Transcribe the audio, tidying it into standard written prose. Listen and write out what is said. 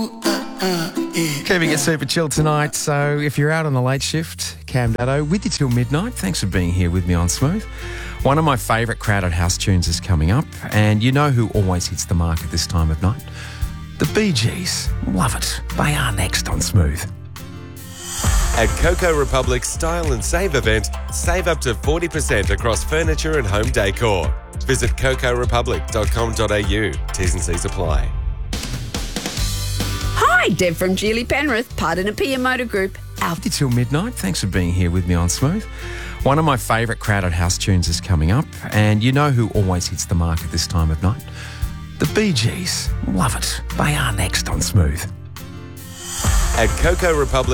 Keeping it super chill tonight, so if you're out on the late shift, Cam Daddo with you till midnight. Thanks for being here with me on Smooth. One of my favourite crowded house tunes is coming up, and you know who always hits the mark at this time of night? The Bee Gees. Love it. They are next on Smooth. At Coco Republic's Style and Save event, save up to 40% across furniture and home decor. Visit cocorepublic.com.au. T's and C's apply. Hi, Deb from Geely Penrith, part of Napier Motor Group. With you till midnight. Thanks for being here with me on Smooth. One of my favourite crowded house tunes is coming up, and you know who always hits the mark at this time of night? The Bee Gees. Love it. They are next on Smooth. At Coco Republic